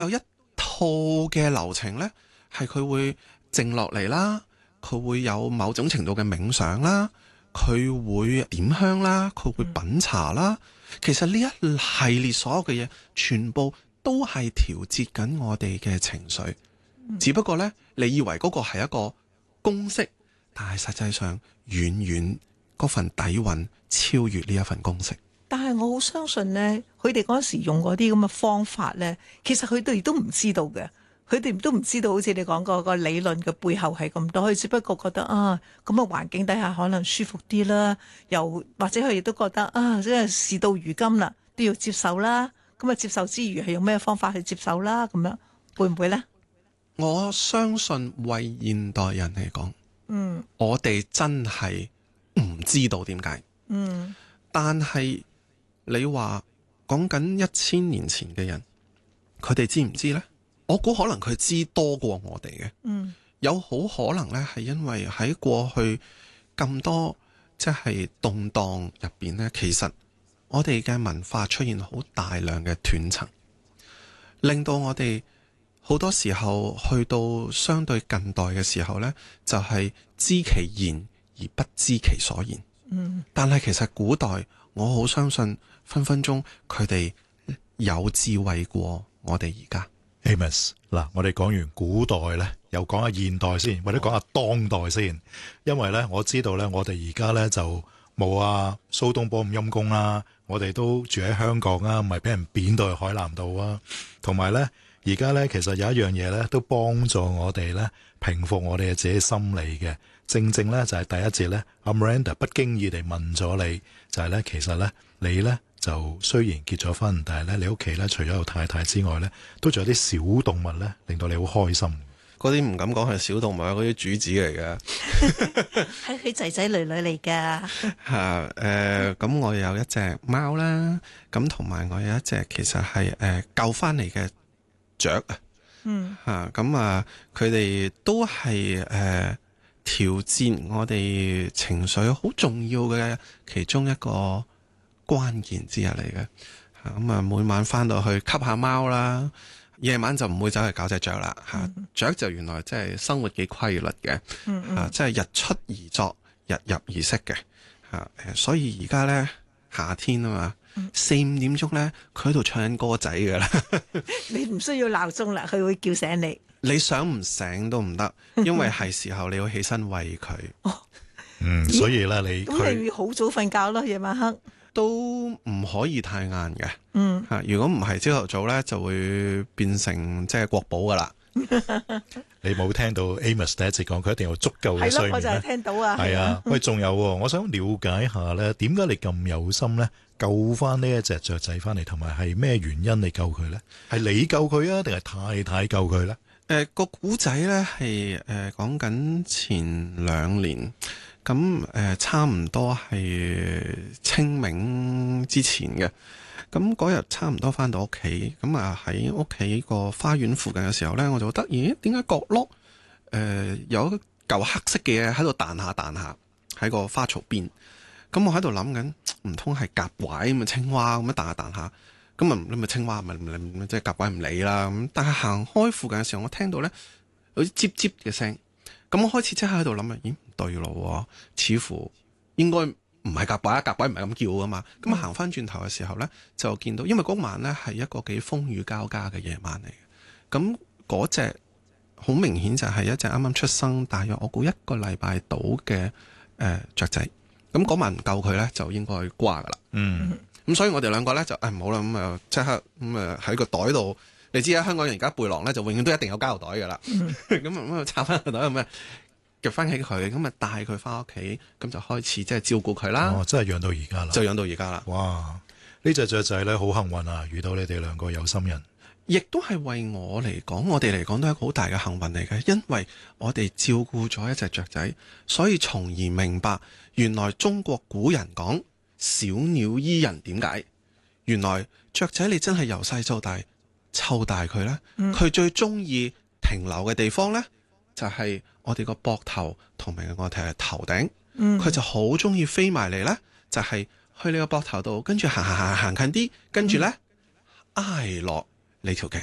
有一套嘅流程呢，係佢會靜落嚟啦，佢會有某種程度嘅冥想啦，佢會點香啦，佢會品茶啦。其實呢一系列所有嘅嘢，全部都係調節緊我哋嘅情緒。只不過呢，你以為嗰個係一個公式，但係實際上遠遠嗰份底蘊超越呢一份公式。 但係我好相信呢，佢哋嗰時用嗰啲咁嘅方法呢，其實佢哋都唔知道嘅，佢哋都唔知道，好似你講過個理論嘅背後係咁多，佢只不過覺得啊，咁嘅環境底下可能舒服啲啦，又或者佢哋都覺得啊，即係事到如今啦，都要接受啦。咁啊，接受之餘係用咩方法去接受啦？咁樣會唔會呢？ 我相信為現代人嚟講，我哋真係唔知道點解。但係你話講緊1000年前嘅人，佢哋知唔知呢？我估可能佢知多過我哋嘅。有好可能呢，係因為喺過去咁多即係動盪入邊呢，其實我哋嘅文化出現好大量嘅斷層，令到我哋好多時候去到相對近代嘅時候呢，就係知其然而不知其所言。但係其實古代我好相信分分鐘佢哋有智慧過我哋而家。 Amos， 嗱，我哋講完古代呢，又講下現代先，或者講下當代先。因為呢，我知道呢，我哋而家呢就冇蘇東坡咁陰公啦，我哋都住喺香港啊，唔係俾人貶到去海南島啊。同埋呢，而家呢，其實有一樣嘢呢，都幫助我哋呢平復我哋嘅自己心理嘅。正正呢，就係第一節呢，阿 Miranda 不經意地問咗你，就係呢，其實呢，你呢就雖然結咗婚，但係呢，你屋企呢，除咗有太太之外呢，都仲有啲小動物呢，令到你好開心。 嗰啲唔敢講係小動物，嗰啲主子嚟嘅， 係佢仔仔女女嚟噶。 咁我有一隻貓啦，咁同埋我有一隻其實係救翻嚟嘅雀啊。佢哋都係調節我哋情緒好重要嘅其中一個關鍵之一嚟嘅。每晚翻到去吸下貓啦，夜晚就唔會走去搞隻雀啦。雀就原來即係生活幾規律嘅，即係日出而作，日入而息嘅。所以而家呢，夏天啊嘛，4-5點鐘呢，佢喺度唱緊歌仔噶啦。 你唔需要鬧鐘啦，佢會叫醒你。 你想唔醒都唔得，因為係時候你要起身餵佢。 所以咧咁你要好早瞓覺咯，夜晚黑都唔可以太晏嘅。如果唔係朝頭早咧，就會變成即係國寶噶啦。 你冇聽到 Amos 第一次講佢一定有足夠嘅睡眠咧？ 係咯，我就係聽到啊。 係啊，喂，仲有，我想了解下咧，點解你咁有心咧救翻呢一隻雀仔翻嚟，同埋係咩原因你救佢咧？係你救佢啊，定係太太救佢咧？ 個古仔咧係講緊前2年，咁差唔多係清明之前嘅。咁嗰日差唔多翻到屋企，咁喺屋企個花園附近嘅時候咧，我就覺得咦，點解角落有一嚿黑色嘅嘢喺度彈下彈下喺個花槽邊？咁我喺度諗緊，唔通係甲拐咁嘅青蛙咁樣彈下彈下？咁你咪青蛙咪即係甲拐唔理啦。咁但係行開附近嘅時候，我聽到咧有啲吱吱嘅聲。咁我開始即刻喺度諗啊，咦，唔對路，似乎應該唔係甲拐，甲拐唔係咁叫噶嘛。咁行翻轉頭嘅時候咧，就見到因為嗰晚咧係一個幾風雨交加嘅夜晚嚟嘅。咁嗰隻好明顯就係一隻啱啱出生，大約我估1個禮拜到嘅雀仔。咁嗰晚唔救佢咧，就應該瓜噶啦。咁所以我哋兩個咧就唔好啦，咁即刻咁喺個袋度，你知啦，香港人而家背囊咧就永遠都一定有膠袋噶啦。咁插翻個袋咁夾翻起佢，咁帶佢翻屋企，咁就開始即係照顧佢啦。 真係養到而家啦， 就養到而家啦。 哇！呢隻雀仔咧好幸運啊，遇到你哋兩個有心人， 亦都係為我嚟講，我哋嚟講都係一個好大嘅幸運嚟嘅，因為我哋照顧咗一隻雀仔，所以從而明白原來中國古人講小鳥依人點解？原來雀仔你真係由細到大湊大佢呢，佢最中意停留嘅地方呢，就係我哋個膊頭同埋我哋係頭頂，佢就好中意飛埋嚟呢，就係去你個膊頭度，跟住行近啲，跟住呢挨落你條頸度嘅。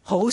好